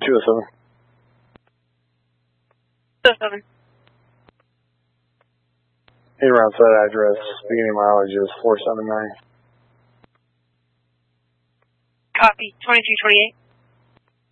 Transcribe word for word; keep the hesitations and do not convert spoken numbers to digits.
two oh seven. two oh seven. Eight around that address. Beginning mileage is four seven nine. Copy. twenty-two twenty-eight.